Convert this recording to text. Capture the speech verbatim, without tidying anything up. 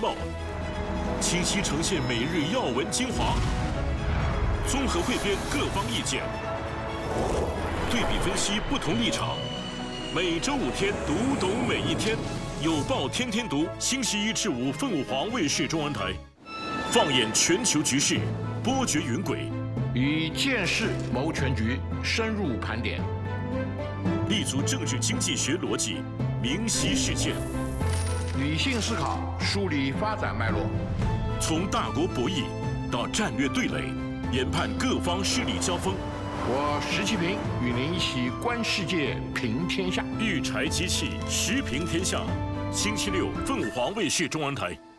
报，清晰呈现每日要闻精华，综合汇编各方意见，对比分析不同立场。每周五天，读懂每一天。有报天天读，星期一至五，凤凰卫视中文台，放眼全球局势，波谲云诡， 以见识谋全局，深入盘点， 立足政治经济学逻辑，明晰事件， 理性思考，梳理发展脉络， 从大国博弈到战略对垒，研判各方势力交锋。 我石其平与您一起观世界，评天下。 育才机器，时评天下。星期六，凤凰卫视中文台。